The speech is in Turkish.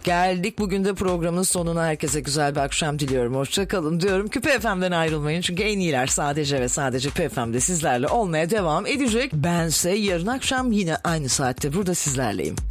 Geldik bugün de programın sonuna. Herkese güzel bir akşam diliyorum. Hoşça kalın diyorum. Küpe FM'den ayrılmayın. Çünkü en iyiler sadece ve sadece Küpe FM'de sizlerle olmaya devam edecek. Bense yarın akşam yine aynı saatte burada sizlerleyim.